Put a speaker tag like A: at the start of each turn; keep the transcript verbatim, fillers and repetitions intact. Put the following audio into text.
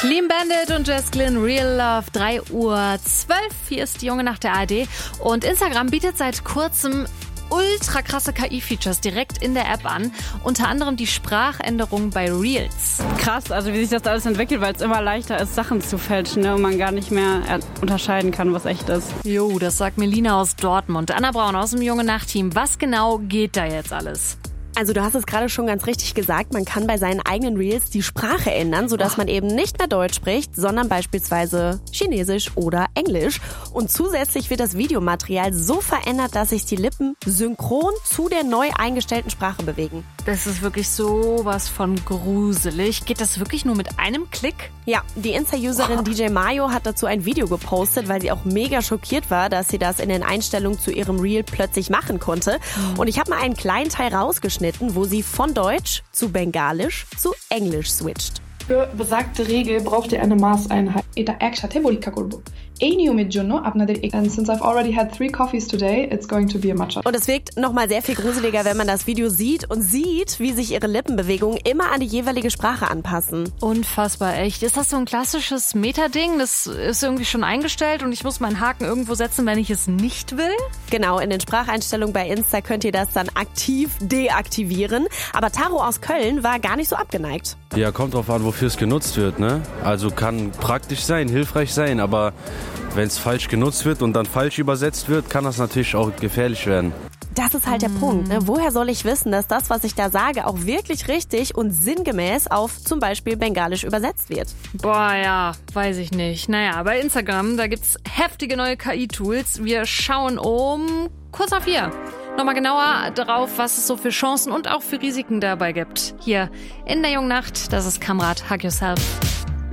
A: Clean Bandit und Jess Glynn, Real Love, drei Uhr zwölf. Hier ist die junge Nacht der A R D. Und Instagram bietet seit kurzem ultra krasse K I-Features direkt in der App an. Unter anderem die Sprachänderung bei Reels.
B: Krass, also wie sich das alles entwickelt, weil es immer leichter ist, Sachen zu fälschen, ne? Und man gar nicht mehr unterscheiden kann, was echt ist.
A: Jo, das sagt Melina aus Dortmund. Anna Braun aus dem junge Nacht-Team. Was genau geht da jetzt alles?
C: Also du hast es gerade schon ganz richtig gesagt, man kann bei seinen eigenen Reels die Sprache ändern, sodass man eben nicht mehr Deutsch spricht, sondern beispielsweise Chinesisch oder Englisch. Und zusätzlich wird das Videomaterial so verändert, dass sich die Lippen synchron zu der neu eingestellten Sprache bewegen.
A: Das ist wirklich sowas von gruselig. Geht das wirklich nur mit einem Klick?
C: Ja, die Insta-Userin D J Mayo hat dazu ein Video gepostet, weil sie auch mega schockiert war, dass sie das in den Einstellungen zu ihrem Reel plötzlich machen konnte. Und ich habe mal einen kleinen Teil rausgeschnitten, wo sie von Deutsch zu Bengalisch zu Englisch switcht.
D: Für besagte Regel braucht ihr eine Maßeinheit. এটা একসাথে পরীক্ষা করব। এই নিয়মের জন্য আপনাদের and since I've already had three coffees today, it's going to be a matcha.
C: Und es wirkt nochmal sehr viel gruseliger, wenn man das Video sieht und sieht, wie sich ihre Lippenbewegungen immer an die jeweilige Sprache anpassen.
A: Unfassbar, echt. Ist das so ein klassisches Meta-Ding? Das ist irgendwie schon eingestellt und ich muss meinen Haken irgendwo setzen, wenn ich es nicht will?
C: Genau, in den Spracheinstellungen bei Insta könnt ihr das dann aktiv deaktivieren. Aber Taro aus Köln war gar nicht so abgeneigt.
E: Ja, kommt drauf an, wofür es genutzt wird, ne? Also kann praktisch sein, hilfreich sein, aber wenn es falsch genutzt wird und dann falsch übersetzt wird, kann das natürlich auch gefährlich werden.
C: Das ist halt der mm. Punkt. Ne? Woher soll ich wissen, dass das, was ich da sage, auch wirklich richtig und sinngemäß auf zum Beispiel Bengalisch übersetzt wird?
A: Boah, ja, weiß ich nicht. Naja, bei Instagram, da gibt's heftige neue K I-Tools. Wir schauen um kurz nach vier. Nochmal genauer drauf, was es so für Chancen und auch für Risiken dabei gibt. Hier in der jungen Nacht, das ist Kamrat Hug Yourself.